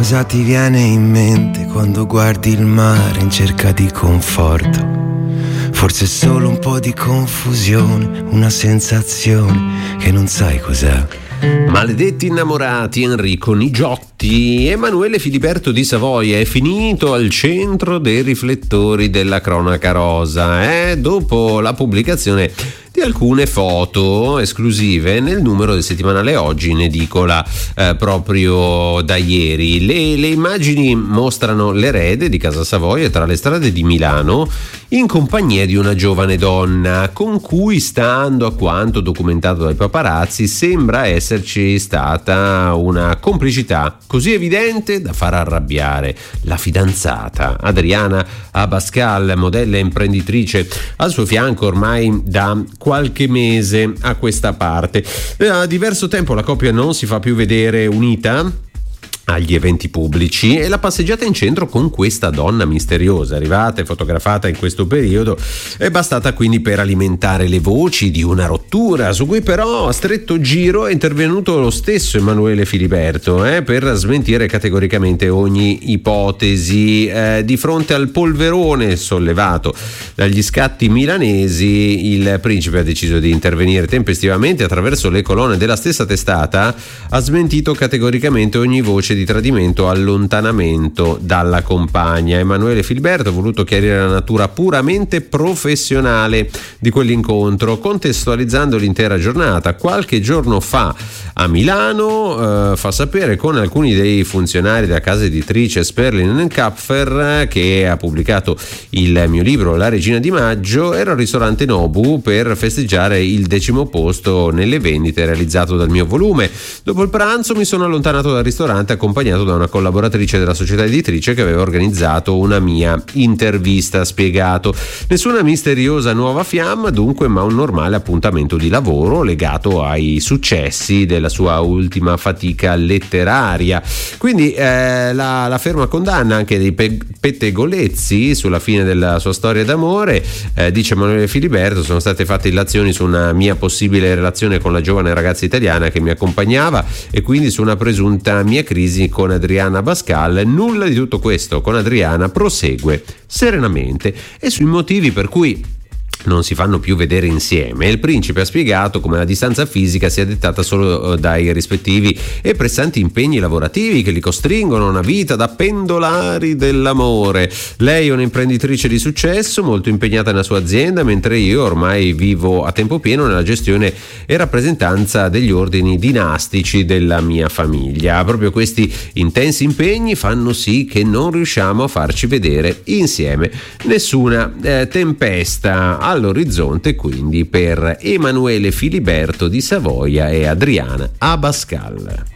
Cosa ti viene in mente quando guardi il mare in cerca di conforto? Forse solo un po' di confusione, una sensazione che non sai cos'è. Maledetti innamorati, Enrico Nigiotti. Emanuele Filiberto di Savoia è finito al centro dei riflettori della cronaca rosa, dopo la pubblicazione di alcune foto esclusive nel numero del settimanale Oggi in edicola proprio da ieri. Le immagini mostrano l'erede di Casa Savoia tra le strade di Milano in compagnia di una giovane donna con cui, stando a quanto documentato dai paparazzi, sembra esserci stata una complicità così evidente da far arrabbiare la fidanzata Adriana Abascal, modella e imprenditrice al suo fianco ormai da qualche mese a questa parte. Da diverso tempo la coppia non si fa più vedere unita agli eventi pubblici, e la passeggiata in centro con questa donna misteriosa arrivata e fotografata in questo periodo è bastata quindi per alimentare le voci di una rottura, su cui però a stretto giro è intervenuto lo stesso Emanuele Filiberto per smentire categoricamente ogni ipotesi. Di fronte al polverone sollevato dagli scatti milanesi, il principe ha deciso di intervenire tempestivamente. Attraverso le colonne della stessa testata ha smentito categoricamente ogni voce di tradimento o allontanamento dalla compagna. Emanuele Filiberto ha voluto chiarire la natura puramente professionale di quell'incontro, contestualizzando l'intera giornata. Qualche giorno fa a Milano, fa sapere, con alcuni dei funzionari della casa editrice Sperling & Kapfer, che ha pubblicato il mio libro La Regina di Maggio, ero al ristorante Nobu per festeggiare il 10° posto nelle vendite realizzato dal mio volume. Dopo il pranzo mi sono allontanato dal ristorante accompagnato da una collaboratrice della società editrice che aveva organizzato una mia intervista, ha spiegato. Nessuna misteriosa nuova fiamma dunque, ma un normale appuntamento di lavoro legato ai successi della sua ultima fatica letteraria. Quindi la ferma condanna anche dei pettegolezzi sulla fine della sua storia d'amore. Dice Emanuele Filiberto: sono state fatte illazioni su una mia possibile relazione con la giovane ragazza italiana che mi accompagnava e quindi su una presunta mia crisi con Adriana Abascal. Nulla di tutto questo. Con Adriana prosegue serenamente, e sui motivi per cui non si fanno più vedere insieme il principe ha spiegato come la distanza fisica sia dettata solo dai rispettivi e pressanti impegni lavorativi che li costringono a una vita da pendolari dell'amore. Lei è un'imprenditrice di successo molto impegnata nella sua azienda, mentre io ormai vivo a tempo pieno nella gestione e rappresentanza degli ordini dinastici della mia famiglia. Proprio questi intensi impegni fanno sì che non riusciamo a farci vedere insieme. Nessuna tempesta all'orizzonte quindi per Emanuele Filiberto di Savoia e Adriana Abascal.